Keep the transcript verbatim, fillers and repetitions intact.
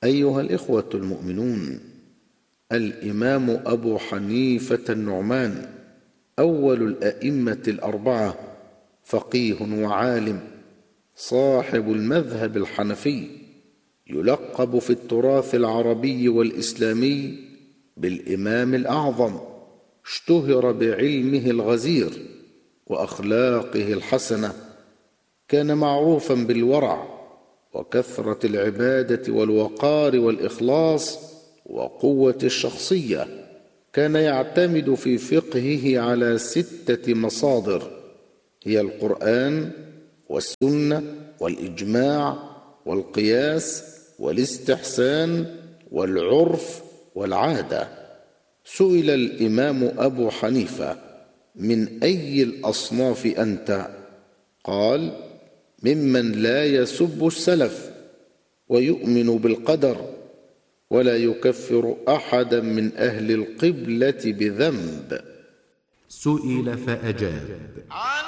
أيها الإخوة المؤمنون، الإمام أبو حنيفة النعمان أول الأئمة الأربعة، فقيه وعالم، صاحب المذهب الحنفي، يلقب في التراث العربي والإسلامي بالإمام الأعظم. اشتهر بعلمه الغزير وأخلاقه الحسنة، كان معروفا بالورع وكثرة العبادة والوقار والإخلاص وقوة الشخصية. كان يعتمد في فقهه على ستة مصادر، هي القرآن والسنة والإجماع والقياس والاستحسان والعرف والعادة. سئل الإمام أبو حنيفة: من أي الأصناف أنت؟ قال: ممن لا يسب السلف ويؤمن بالقدر ولا يكفر أحدا من أهل القبلة بذنب. سئل فأجاب: